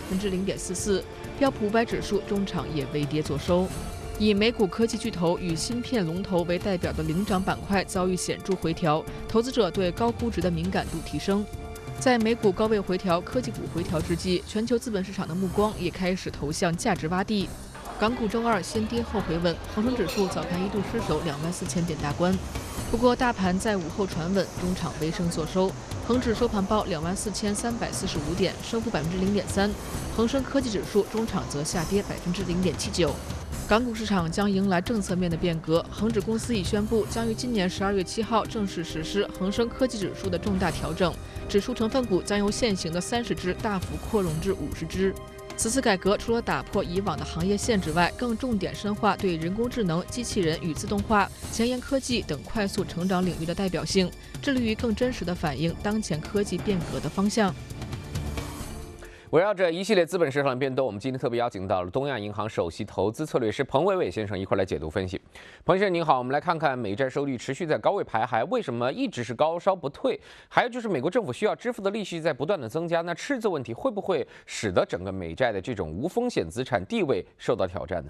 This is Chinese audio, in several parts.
0.44%，标普500指数中场也微跌作收。以美股科技巨头与芯片龙头为代表的领涨板块遭遇显著回调，投资者对高估值的敏感度提升。在美股高位回调、科技股回调之际，全球资本市场的目光也开始投向价值洼地。港股周二先跌后回稳，恒生指数早盘一度失守24000点大关。不过，大盘在午后传稳，中场微升作收，恒指收盘报24345点，升幅0.3%。恒生科技指数中场则下跌0.79%。港股市场将迎来政策面的变革，恒指公司已宣布将于今年12月7号正式实施恒生科技指数的重大调整，指数成分股将由现行的30只大幅扩容至50只。此次改革除了打破以往的行业限制外，更重点深化对人工智能、机器人与自动化、前沿科技等快速成长领域的代表性，致力于更真实地反映当前科技变革的方向。 围绕着一系列资本市场的变动，我们今天特别邀请到了东亚银行首席投资策略师彭伟伟先生一块来解读分析。彭先生您好，我们来看看美债收益率持续在高位徘徊，为什么一直是高烧不退？还有就是美国政府需要支付的利息在不断的增加，那赤字问题会不会使得整个美债的这种无风险资产地位受到挑战呢？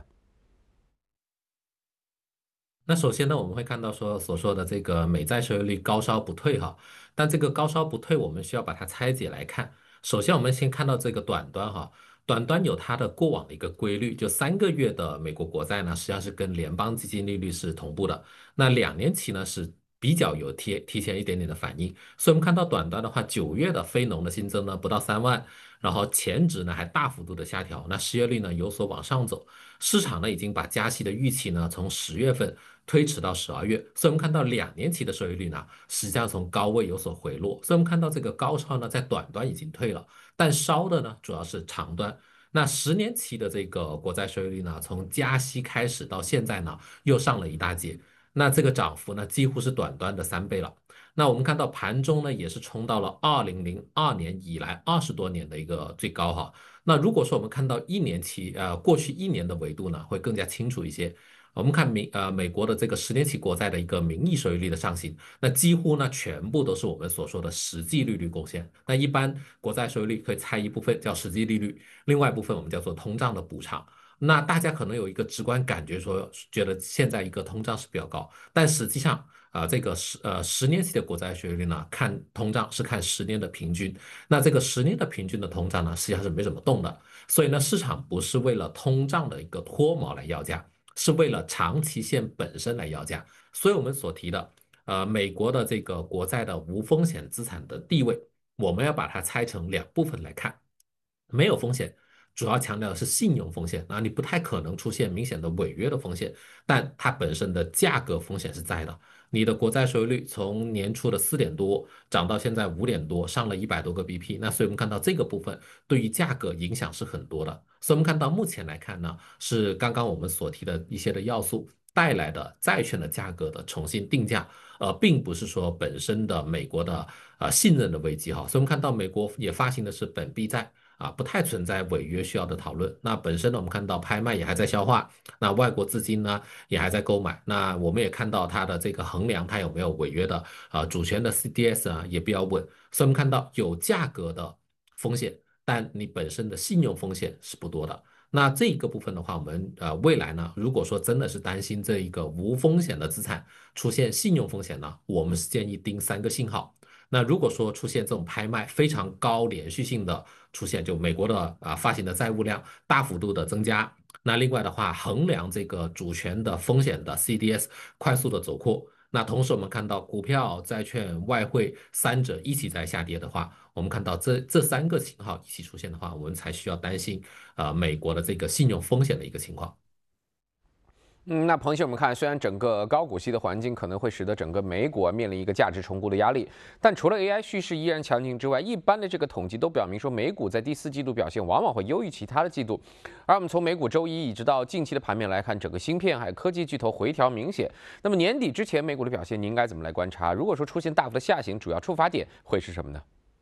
那首先呢，我们会看到所说的这个美债收益率高烧不退哈，但这个高烧不退，我们需要把它拆解来看。首先，我们先看到这个短端哈，短端有它的过往的一个规律，就3个月的美国国债呢，实际上是跟联邦基金利率是同步的。那2年期呢是比较有提前一点点的反应，所以我们看到短端的话，9月的非农的新增呢不到3万，然后前值呢还大幅度的下调，那失业率呢有所往上走，市场呢已经把加息的预期呢从10月份推迟到12月，所以我们看到2年期的收益率呢，实际上从高位有所回落，所以我们看到这个高烧呢在短端已经退了，但烧的呢主要是长端。那10年期的这个国债收益率呢，从加息开始到现在呢，又上了一大截，那这个涨幅呢几乎是短端的3倍了。那我们看到盘中呢也是冲到了2002年以来20多年的一个最高哈。那如果说我们看到1年期，过去1年的维度呢，会更加清楚一些。我们看美国的这个10年期国债的一个名义收益率的上行，那几乎呢全部都是我们所说的实际利率贡献。那一般国债收益率可以拆一部分叫实际利率，另外一部分我们叫做通胀的补偿。那大家可能有一个直观感觉说，觉得现在一个通胀是比较高，但实际上这个十年期的国债收益率呢，看通胀是看10年的平均，那这个10年的平均的通胀呢，实际上是没怎么动的，所以呢，市场不是为了通胀的一个脱毛来要价。是为了长期线本身来要价，所以我们所提的，美国的这个国债的无风险资产的地位，我们要把它拆成2部分来看。没有风险，主要强调的是信用风险，那你不太可能出现明显的违约的风险，但它本身的价格风险是在的。你的国债收益率从年初的4点多涨到现在5点多，上了100多个 BP，那所以我们看到这个部分对于价格影响是很多的。所以我们看到目前来看呢，是刚刚我们所提的一些的要素带来的债券的价格的重新定价，并不是说本身的美国的信任的危机哈。所以我们看到美国也发行的是本币债。不太存在违约需要的讨论。那本身呢，我们看到拍卖也还在消化，那外国资金呢也还在购买。那我们也看到它的这个衡量它有没有违约的主权的 CDS 啊也比较稳。所以我们看到有价格的风险，但你本身的信用风险是不多的。那这一个部分的话，我们未来呢，如果说真的是担心这一个无风险的资产出现信用风险呢，我们是建议盯3个信号。那如果说出现这种拍卖非常高连续性的出现，就美国的发行的债务量大幅度的增加，那另外的话衡量这个主权的风险的 CDS 快速的走扩，那同时我们看到股票、债券、外汇3者一起在下跌的话，我们看到这3个信号一起出现的话，我们才需要担心美国的这个信用风险的一个情况。 那彭先生，我们看，虽然整个高股息的环境可能会使得整个美股面临一个价值重估的压力，但除了 AI 叙事依然强劲之外，一般的这个统计都表明说，美股在第4季度表现往往会优于其他的季度。而我们从美股周一一直到近期的盘面来看，整个芯片还有科技巨头回调明显。那么年底之前美股的表现，您应该怎么来观察？如果说出现大幅的下行，主要触发点会是什么呢？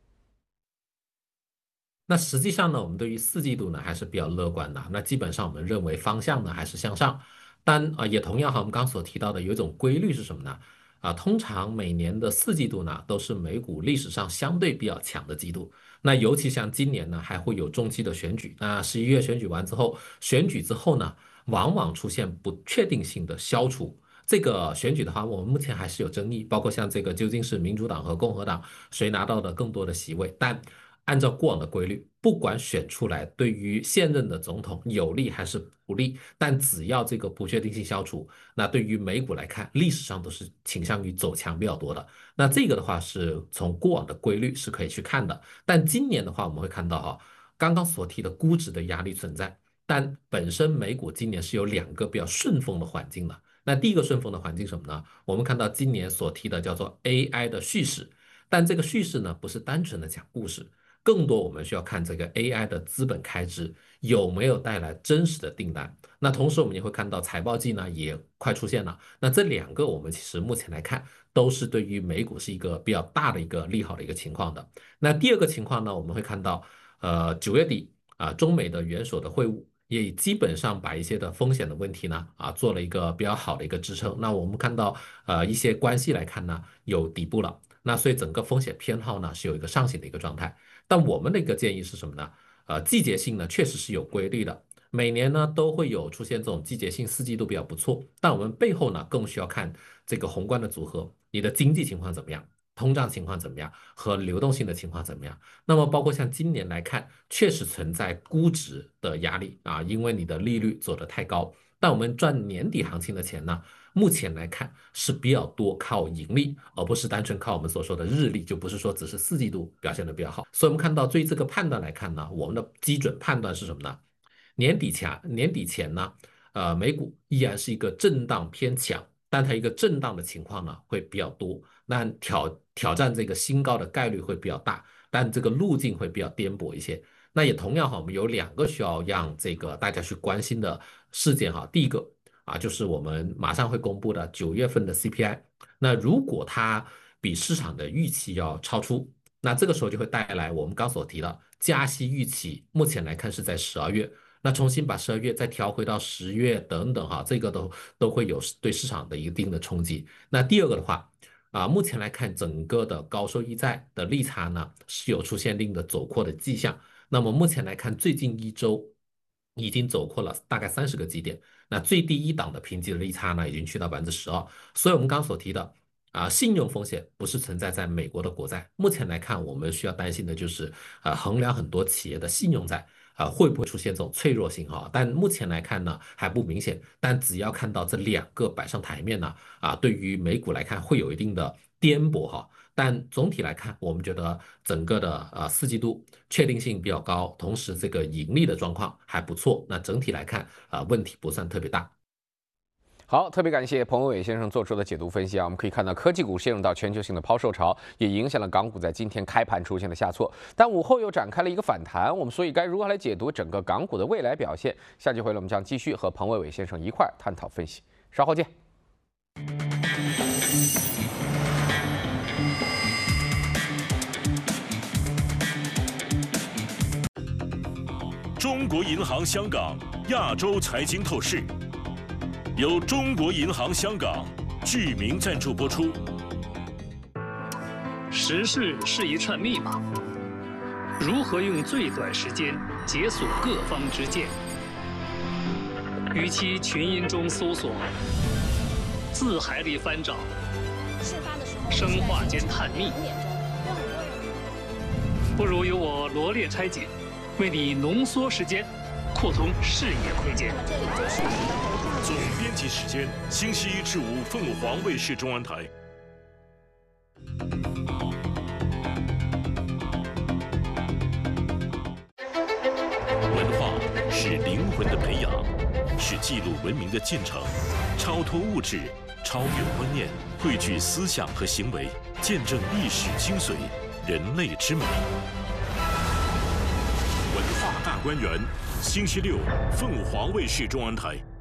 那实际上呢，我们对于4季度呢还是比较乐观的。那基本上我们认为方向呢还是向上。但也同样哈，我们刚所提到的有一种规律是什么呢？通常每年的4季度呢，都是美股历史上相对比较强的季度。 那尤其像今年呢，还会有中期的选举。那11月选举完之后，选举之后呢，往往出现不确定性的消除。这个选举的话，我们目前还是有争议，包括像这个究竟是民主党和共和党谁拿到的更多的席位。但按照过往的规律，不管选出来对于现任的总统有利还是不利，但只要这个不确定性消除，那对于美股来看，历史上都是倾向于走强比较多的。那这个的话是从过往的规律是可以去看的。但今年的话，我们会看到刚刚所提的估值的压力存在，但本身美股今年是有2个比较顺风的环境的。那第一个顺风的环境是什么呢？我们看到今年所提的叫做 AI 的叙事，但这个叙事呢不是单纯的讲故事，更多我们需要看这个 AI 的资本开支有没有带来真实的订单。那同时我们也会看到财报季呢也快出现了，那这2个我们其实目前来看都是对于美股是一个比较大的一个利好的一个情况的。那第二个情况呢，我们会看到9月底中美的元首的会晤。也基本上把一些的风险的问题呢，做了一个比较好的一个支撑。那我们看到，一些关系来看呢，有底部了。那所以整个风险偏好呢是有一个上行的一个状态。但我们的一个建议是什么呢？季节性呢确实是有规律的，每年呢都会有出现这种季节性4季度比较不错。但我们背后呢更需要看这个宏观的组合，你的经济情况怎么样？通胀情况怎么样和流动性的情况怎么样？那么包括像今年来看，确实存在估值的压力因为你的利率走得太高。但我们赚年底行情的钱呢，目前来看是比较多靠盈利，而不是单纯靠我们所说的日利，就不是说只是4季度表现得比较好。所以我们看到对于这个判断来看呢，我们的基准判断是什么呢？年底前呢，美股依然是一个震荡偏强，但它一个震荡的情况呢会比较多。那挑战这个新高的概率会比较大，但这个路径会比较颠簸一些。那也同样我们有2个需要让这个大家去关心的事件第一个就是我们马上会公布的9月份的 CPI。那如果它比市场的预期要超出，那这个时候就会带来我们刚所提的加息预期，目前来看是在12月。那重新把12月再调回到10月等等这个都会有对市场的一定的冲击。那第二个的话目前来看，整个的高收益债的利差呢是有出现一定的走扩的迹象。那么目前来看，最近1周已经走扩了大概30个基点，那最低一档的评级的利差呢已经去到12%。所以我们刚所提的信用风险不是存在在美国的国债，目前来看，我们需要担心的就是衡量很多企业的信用债会不会出现这种脆弱性但目前来看呢还不明显。但只要看到这2个摆上台面呢对于美股来看会有一定的颠簸但总体来看，我们觉得整个的4季度确定性比较高，同时这个盈利的状况还不错。那整体来看问题不算特别大。 好，特别感谢彭伟先生做出的解读分析我们可以看到，科技股陷入到全球性的抛售潮，也影响了港股在今天开盘出现的下挫，但午后又展开了一个反弹。我们所以该如何来解读整个港股的未来表现？下期回来我们将继续和彭伟先生一块探讨分析。稍后见。 中国银行香港亚洲财经透视。由中国银行香港具名赞助播出。 时事是一串密码，如何用最短时间解锁各方之见？与其群音中搜索，字海里翻找，生化间探秘，不如由我罗列拆解，为你浓缩时间，扩通视野空间。 总编辑时间：星期1至5，凤凰卫视中文台。文化是灵魂的培养，是记录文明的进程，超脱物质，超越观念，汇聚思想和行为，见证历史精髓，人类之美。文化大观园，星期6，凤凰卫视中文台。